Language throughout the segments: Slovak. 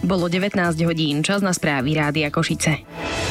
Bolo 19 hodín, čas na správy Rádia Košice.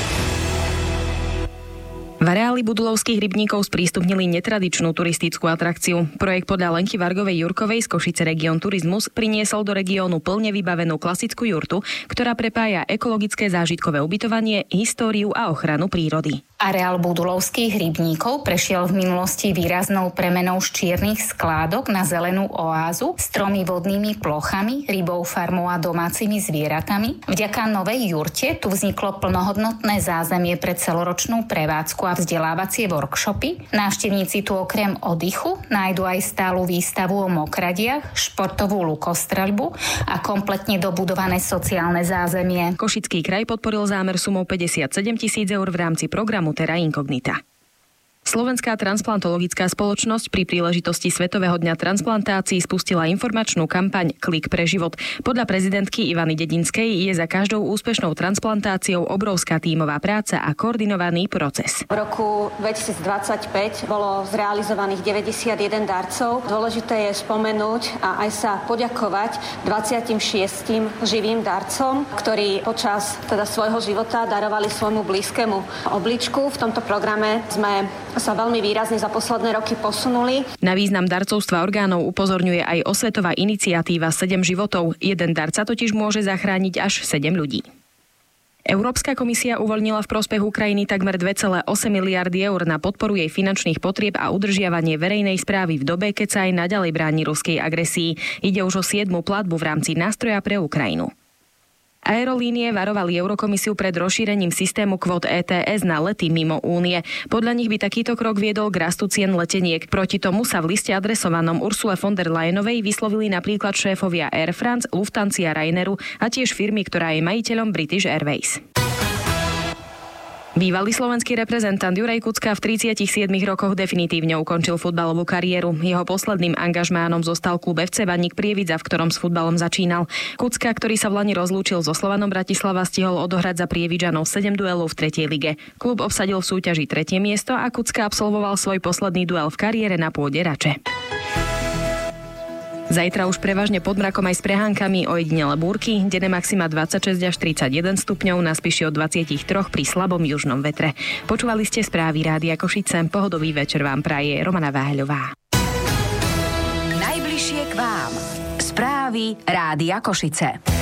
V areáli Budulovských rybníkov sprístupnili netradičnú turistickú atrakciu. Projekt podľa Lenky Vargovej-Jurkovej z Košice Region Turizmus priniesol do regiónu plne vybavenú klasickú jurtu, ktorá prepája ekologické zážitkové ubytovanie, históriu a ochranu prírody. Areál Budulovských rybníkov prešiel v minulosti výraznou premenou z čiernych skládok na zelenú oázu s 3 vodnými plochami, rybou farmou a domácimi zvieratami. Vďaka novej jurte tu vzniklo plnohodnotné zázemie pre celoročnú prevádzku a vzdelávacie workshopy. Návštevníci tu okrem oddychu nájdu aj stálu výstavu o mokradiach, športovú lukostreľbu a kompletne dobudované sociálne zázemie. Košický kraj podporil zámer sumou 57 000 eur v rámci programu Terra Incognita. Slovenská transplantologická spoločnosť pri príležitosti Svetového dňa transplantácií spustila informačnú kampaň Klik pre život. Podľa prezidentky Ivany Dedinskej je za každou úspešnou transplantáciou obrovská tímová práca a koordinovaný proces. V roku 2025 bolo zrealizovaných 91 darcov. Dôležité je spomenúť a aj sa poďakovať 26 živým darcom, ktorí počas svojho života darovali svojmu blízkemu obličku. V tomto programe sme sa veľmi výrazne za posledné roky posunuli. Na význam darcovstva orgánov upozorňuje aj osvetová iniciatíva 7 životov. Jeden darca totiž môže zachrániť až 7 ľudí. Európska komisia uvoľnila v prospech Ukrajiny takmer 2,8 miliardy eur na podporu jej finančných potrieb a udržiavanie verejnej správy v dobe, keď sa aj naďalej bráni ruskej agresii. Ide už o 7. platbu v rámci nástroja pre Ukrajinu. Aerolínie varovali Eurokomisiu pred rozšírením systému kvót ETS na lety mimo únie. Podľa nich by takýto krok viedol k rastu cien leteniek. Proti tomu sa v liste adresovanom Ursule von der Leyenovej vyslovili napríklad šéfovia Air France, Lufthansa a Ryanairu a tiež firmy, ktorá je majiteľom British Airways. Bývalý slovenský reprezentant Juraj Kucka v 37 rokoch definitívne ukončil futbalovú kariéru. Jeho posledným angažmánom zostal klub FC Baník Prievidza, v ktorom s futbalom začínal. Kucka, ktorý sa v lani rozlúčil so Slovanom Bratislava, stihol odohrať za Prievidžanov 7 duelov v 3. lige. Klub obsadil v súťaži 3. miesto a Kucka absolvoval svoj posledný duel v kariére na pôde Rače. Zajtra už prevažne pod mrakom aj s prehánkami, ojedinele búrky, denné maxima 26 až 31 stupňov, na Spiši od 23 pri slabom južnom vetre. Počúvali ste správy Rádia Košice, pohodový večer vám praje Romana Váhľová. Najbližšie k vám. Správy Rádia Košice.